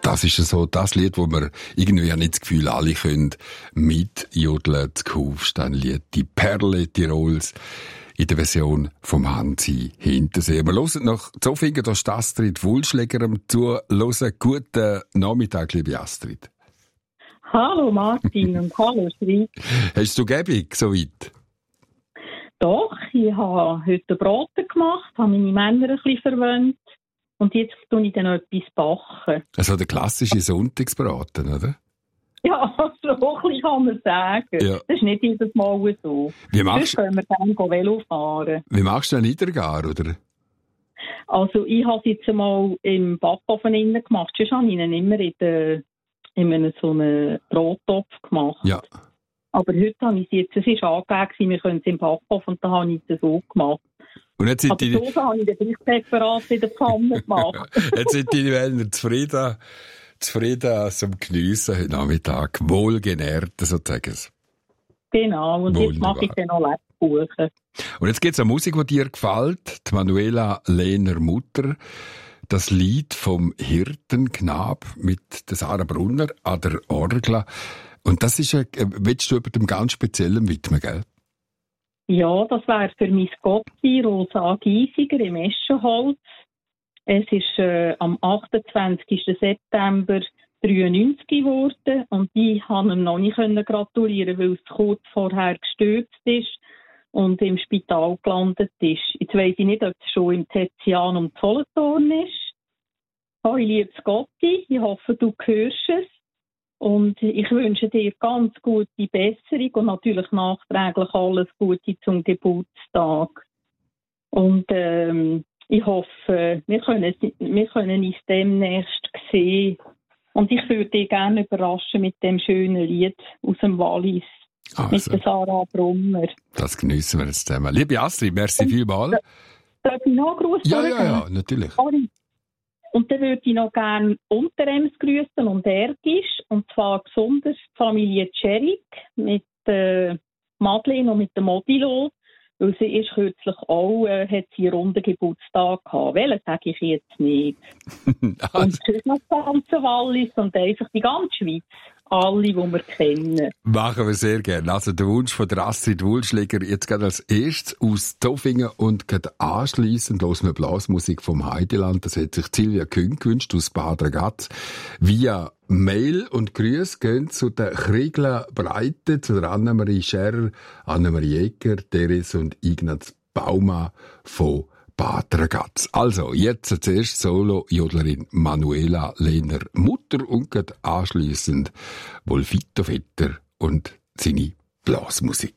das ist so das Lied, wo wir irgendwie nicht das Gefühl, alle können mitjodeln. Das Kufsteinlied, die Perle Tirols, in der Version vom Hansi Hintersee. Wir hören noch Zofingen, da ist Astrid Wulschläger zu hören. Guten Nachmittag, liebe Astrid. Hallo Martin und hallo Schweiz. Hast du Gebung soweit? Doch, ich habe heute Brote gemacht, habe meine Männer ein bisschen verwöhnt und jetzt tue ich dann noch etwas backen. Also der klassische Sonntagsbraten, oder? Ja, so ein bisschen kann man sagen. Ja. Das ist nicht jedes Mal so. Sonst können wir dann Velo fahren. Wie machst du denn Niedergar, oder? Also ich habe es jetzt mal im Backofen innen gemacht. Sonst habe ich ihn immer in einem so einen Brottopf gemacht. Ja. Aber heute habe ich es jetzt, es war angegeben, wir können es im Backofen und dann habe ich es so gemacht. Und jetzt sind aber so habe ich den gleich separat in der Pfanne gemacht. Jetzt sind die Männer zufrieden zum Geniessen heute Nachmittag. Wohlgenährt, sozusagen. Genau, und wunderbar. Jetzt mache ich dann noch Lebkuchen. Und jetzt gibt es eine Musik, die dir gefällt. Die Manuela Lehner Mutter. Das Lied vom Hirtenknab mit der Sarah Brunner an der Orgel. Und das ist, willst du über dem ganz Speziellen widmen, gell? Ja, das wäre für mein Gotti Rosa Giesiger im Eschenholz. Es ist am 28. September 93 geworden und ich konnte ihm noch nicht gratulieren, weil es kurz vorher gestürzt ist und im Spital gelandet ist. Jetzt weiss ich nicht, ob es schon im Tizian um Solothurn ist. Oh, ich liebe Gotti, ich hoffe, du hörst es. Und ich wünsche dir ganz gute Besserung und natürlich nachträglich alles Gute zum Geburtstag. Und ich hoffe, wir können uns demnächst sehen. Und ich würde dich gerne überraschen mit dem schönen Lied aus dem Wallis. Also, mit der Sarah Brunner. Das geniessen wir jetzt zusammen. Liebe Astrid, merci vielmals. Darf ich noch einen Gruß sagen? Ja, natürlich. Und dann würde ich noch gerne Unterems grüßen und Ergisch. Und zwar besonders die Familie Tscherik mit Madeleine und mit dem Modilo. Weil sie ist kürzlich auch, hat sie einen runden Geburtstag gehabt. Welchen sage ich jetzt nicht. Also. Und sonst noch das ganze Wallis und einfach die ganze Schweiz. Alle, die wir kennen. Machen wir sehr gerne. Also der Wunsch von der Astrid Wulschläger jetzt gerade als erstes aus Zofingen und gerade anschliessend hören wir Blasmusik vom Heideland. Das hat sich Silvia Kühn gewünscht aus Bad Ragaz. Via Mail und Grüße gehen zu der Kriegler Breite, zu der Annemarie Scherer, Annemarie Ecker, Teres und Ignaz Bauma von Bad Ragaz. Also, jetzt zuerst Solo-Jodlerin Manuela Lehner Mutter und anschliessend Wolfito Vetter und seine Blasmusik.